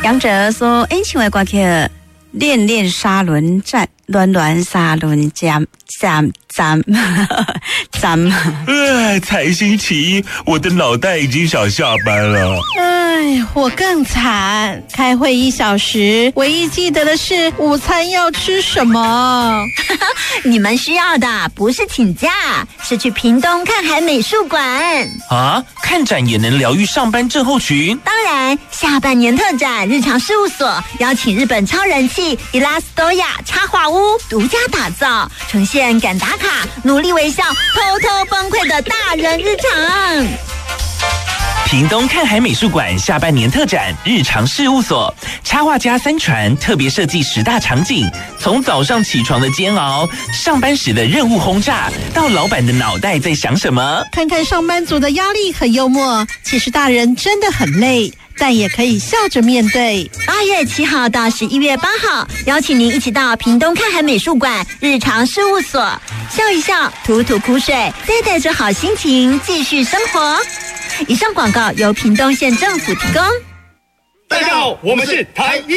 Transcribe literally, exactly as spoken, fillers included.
杨哲说：“哎，请问歌曲《恋恋沙轮战》。”暖暖沙轮站站站站， 哎，才星期一，我的脑袋已经想下班了。 哎，我更惨，开会一小时，唯一记得的是午餐要吃什么。 你们需要的不是请假，是去屏东看海美术馆啊！看展也能疗愈上班症候群。 当然，下半年特展日常事务所邀请日本超人气伊拉斯多亚插画屋独家打造，呈现赶打卡、努力微笑、偷偷崩溃的大人日常。 屏东看海美术馆下半年特展日常事务所，插画家三传特别设计十大场景，从早上起床的煎熬，上班时的任务轰炸，到老板的脑袋在想什么。 看看上班族的压力很幽默，其实大人真的很累，但也可以笑着面对。 八月七号到十一月八号，邀请您一起到屏东看海美术馆日常事务所，笑一笑，吐吐苦水，再带着好心情继续生活。以上广告由屏东县政府提供。 大家好，我们是台一。